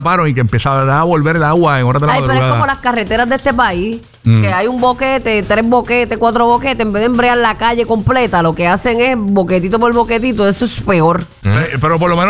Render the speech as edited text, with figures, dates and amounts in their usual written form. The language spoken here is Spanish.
paro y que empezaba a volver el agua en horas de la Ay, pero madrugada. es como las carreteras de este país, que hay un boquete, 3 boquetes, 4 boquetes, en vez de embrear la calle completa, lo que hacen es boquetito por boquetito, eso es peor. Pero por lo menos